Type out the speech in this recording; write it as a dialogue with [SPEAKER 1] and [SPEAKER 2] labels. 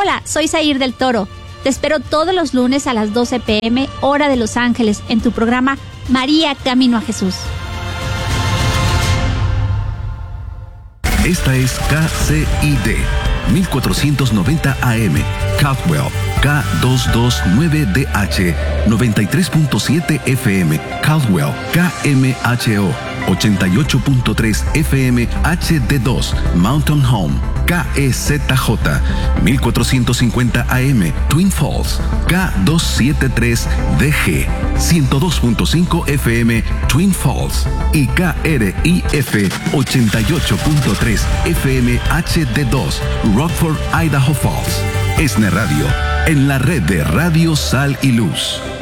[SPEAKER 1] Hola, soy Zair del Toro. Te espero todos los lunes a las 12 p.m. hora de Los Ángeles en tu programa María Camino a Jesús.
[SPEAKER 2] Esta es KCID 1490 AM, Caldwell, K229DH, 93.7 FM, Caldwell, KMHO, 88.3 FM HD2, Mountain Home, KEZJ, 1450 AM, Twin Falls, K273DG, 102.5 FM, Twin Falls y KRIF 88.3 FM HD2, Rockford, Idaho Falls. ESNE Radio, en la red de Radio Sal y Luz.